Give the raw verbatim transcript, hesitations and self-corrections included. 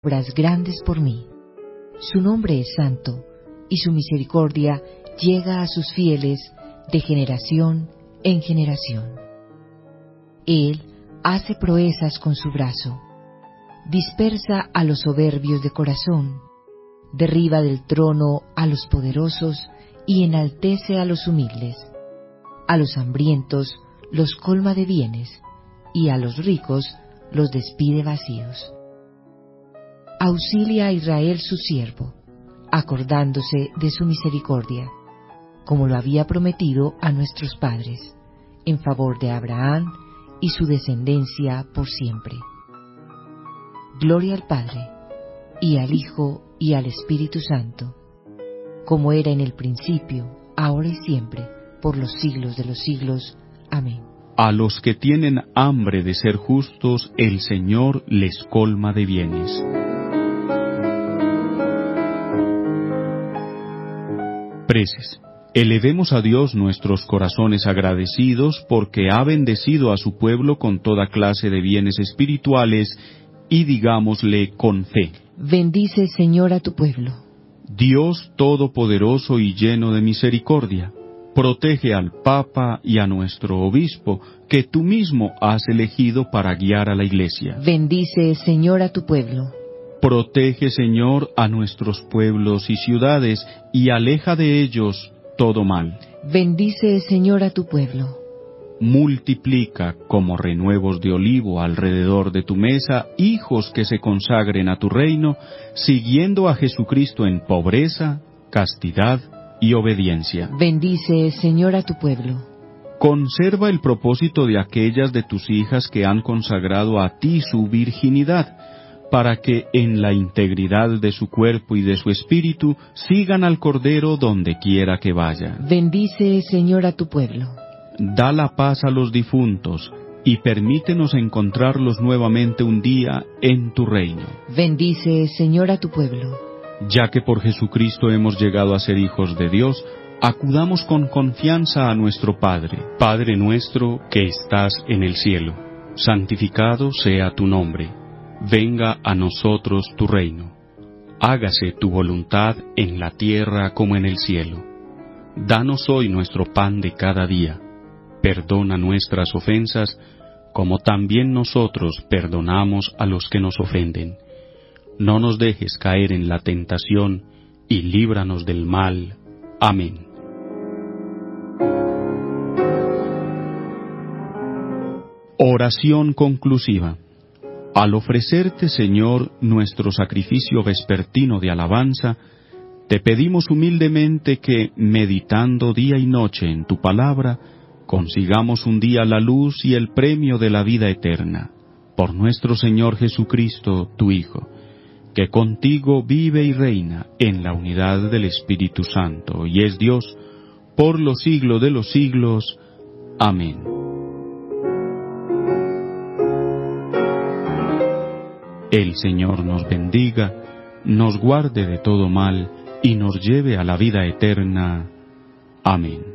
obras grandes por mí. Su nombre es santo, y su misericordia llega a sus fieles de generación en generación. Él hace proezas con su brazo, dispersa a los soberbios de corazón, derriba del trono a los poderosos y enaltece a los humildes. A los hambrientos los colma de bienes, y a los ricos los despide vacíos. Auxilia a Israel su siervo, acordándose de su misericordia, como lo había prometido a nuestros padres, en favor de Abraham y su descendencia por siempre. Gloria al Padre, y al Hijo, y al Espíritu Santo, como era en el principio, ahora y siempre, por los siglos de los siglos. Amén. A los que tienen hambre de ser justos, el Señor les colma de bienes. Preces. Elevemos a Dios nuestros corazones agradecidos porque ha bendecido a su pueblo con toda clase de bienes espirituales, y digámosle con fe: Bendice, Señor, a tu pueblo. Dios todopoderoso y lleno de misericordia, protege al Papa y a nuestro obispo, que tú mismo has elegido para guiar a la Iglesia. Bendice, Señor, a tu pueblo. Protege, Señor, a nuestros pueblos y ciudades, y aleja de ellos todo mal. Bendice, Señor, a tu pueblo. Multiplica como renuevos de olivo alrededor de tu mesa hijos que se consagren a tu reino, siguiendo a Jesucristo en pobreza, castidad y obediencia. Bendice, Señor, a tu pueblo. Conserva el propósito de aquellas de tus hijas que han consagrado a ti su virginidad, para que en la integridad de su cuerpo y de su espíritu sigan al Cordero donde quiera que vaya. Bendice, Señor, a tu pueblo. Da la paz a los difuntos, y permítenos encontrarlos nuevamente un día en tu reino. Bendice, Señor, a tu pueblo. Ya que por Jesucristo hemos llegado a ser hijos de Dios, acudamos con confianza a nuestro Padre. Padre nuestro que estás en el cielo, santificado sea tu nombre. Venga a nosotros tu reino. Hágase tu voluntad en la tierra como en el cielo. Danos hoy nuestro pan de cada día. Perdona nuestras ofensas, como también nosotros perdonamos a los que nos ofenden. No nos dejes caer en la tentación, y líbranos del mal. Amén. Oración conclusiva. Al ofrecerte, Señor, nuestro sacrificio vespertino de alabanza, te pedimos humildemente que, meditando día y noche en tu palabra, consigamos un día la luz y el premio de la vida eterna. Por nuestro Señor Jesucristo, tu Hijo, que contigo vive y reina en la unidad del Espíritu Santo, y es Dios, por los siglos de los siglos. Amén. El Señor nos bendiga, nos guarde de todo mal, y nos lleve a la vida eterna. Amén.